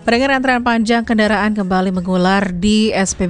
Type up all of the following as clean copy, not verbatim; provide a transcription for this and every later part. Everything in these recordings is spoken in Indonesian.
Pendengar, antrean panjang kendaraan kembali mengular di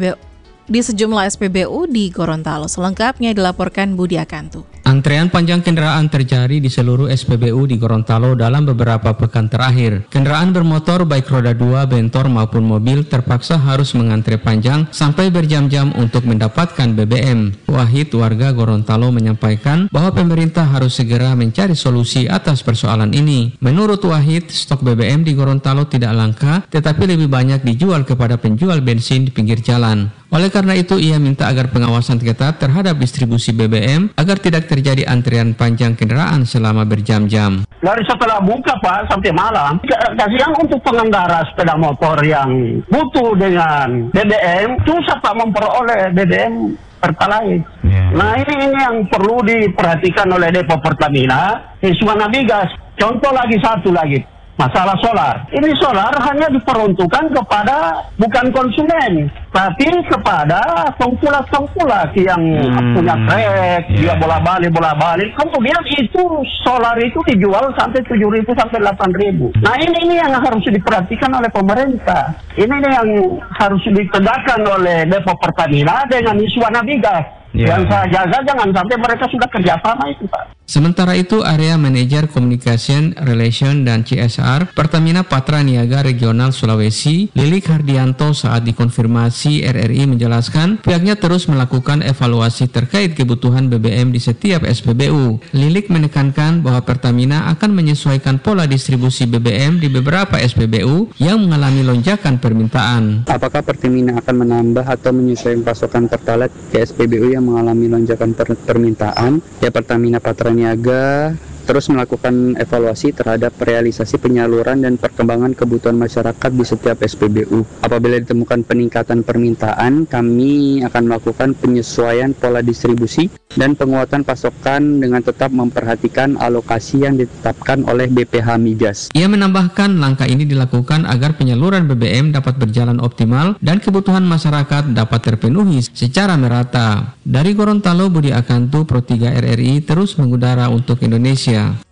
sejumlah SPBU di Gorontalo. Selengkapnya dilaporkan Budi Akantu. Antrean panjang kendaraan terjadi di seluruh SPBU di Gorontalo dalam beberapa pekan terakhir. Kendaraan bermotor baik roda 2, bentor maupun mobil terpaksa harus mengantre panjang sampai berjam-jam untuk mendapatkan BBM. Wahid, warga Gorontalo, menyampaikan bahwa pemerintah harus segera mencari solusi atas persoalan ini. Menurut Wahid, stok BBM di Gorontalo tidak langka, tetapi lebih banyak dijual kepada penjual bensin di pinggir jalan. Oleh karena itu, ia minta agar pengawasan ketat terhadap distribusi BBM agar tidak terjadi antrian panjang kendaraan selama berjam-jam. Dari setelah buka Pak sampai malam, kasihan untuk pengendara sepeda motor yang butuh dengan BBM, susah Pak memperoleh BBM Pertalite. Nah ini yang perlu diperhatikan oleh Depo Pertamina, Iswana Migas. Contoh satu lagi. Masalah solar. Ini solar hanya diperuntukkan kepada bukan konsumen, tapi kepada pengkulak-pengkulak yang punya trek, dia bola-balik. Kemudian itu solar itu dijual sampai 7.000 sampai 8.000. Nah ini yang harus diperhatikan oleh pemerintah. Ini yang harus ditegakkan oleh Depo Pertamina dengan Iswana Migas. Yang saya jaga jangan sampai mereka sudah kerjasama itu Pak. Sementara itu, Area Manajer Communication, Relation, dan CSR Pertamina Patra Niaga Regional Sulawesi, Lilik Hardianto, saat dikonfirmasi RRI menjelaskan pihaknya terus melakukan evaluasi terkait kebutuhan BBM di setiap SPBU. Lilik menekankan bahwa Pertamina akan menyesuaikan pola distribusi BBM di beberapa SPBU yang mengalami lonjakan permintaan. Apakah Pertamina akan menambah atau menyesuaikan pasokan Pertalite ke SPBU yang mengalami lonjakan permintaan? Ya, Pertamina Patra Niaga terus melakukan evaluasi terhadap realisasi penyaluran dan perkembangan kebutuhan masyarakat di setiap SPBU. Apabila ditemukan peningkatan permintaan, kami akan melakukan penyesuaian pola distribusi dan penguatan pasokan dengan tetap memperhatikan alokasi yang ditetapkan oleh BPH Migas. Ia menambahkan langkah ini dilakukan agar penyaluran BBM dapat berjalan optimal dan kebutuhan masyarakat dapat terpenuhi secara merata. Dari Gorontalo, Budi Akantu, Pro 3 RRI terus mengudara untuk Indonesia.